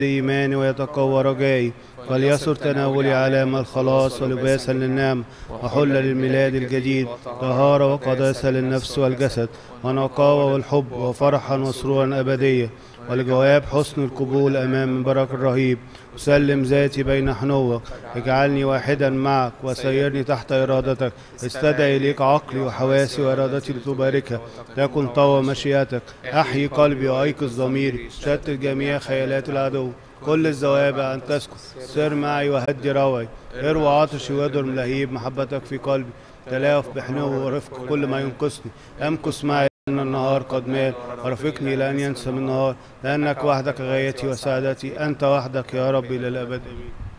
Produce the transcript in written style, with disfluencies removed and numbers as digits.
إيماني ويتقوى رجائي، فليسر تناولي علامة الخلاص ولباسا للنعم وحلة للميلاد الجديد، طهارة وقداسة للنفس والجسد، ونقاوة والحب وفرحا وسرورا أبدية، ولجواب حسن القبول أمام برك الرهيب. أسلم ذاتي بين حنوك، اجعلني واحدا معك وسيرني تحت إرادتك، استدعي إليك عقلي وحواسي وإرادتي لتباركها، تكن طوى مشيئتك، أحيي قلبي وأيقظ ضميري، شتت جميع خيالات العدو، كل الزوابع أن تسكت، سر معي وهدي روعي، اروى عطشي وادر لهيب محبتك في قلبي، تلاف بحنو ورفق كل ما ينقصني، امكث معي لأن النهار قد مال، ورفقني لأن ينسى من النهار، لأنك وحدك غايتي وسعادتي، أنت وحدك يا ربي للأبد.